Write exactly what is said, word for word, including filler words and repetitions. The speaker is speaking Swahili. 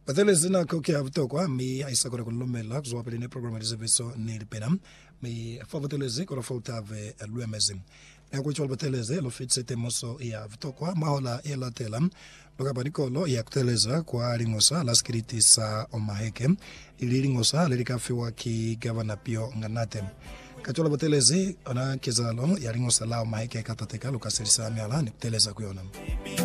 Batelezi na ko kia vutokwa mi aisa kore kulomela kuzwa pele ne programa diseveso ne penam mi favatelezi kora fautave luemezim. Na ko chol batelezi lo fit sete moso ya vutokwa mahola ela telam loka banikolo ya kuteleza kwa ringosa la skriti sa omaheke ili ringosa lerika fiwa ki gavana pio nganate. Kachola batelezi ona kizalo ya ringosa la omaheke katateka luka serisa miala ni kuteleza kuyona.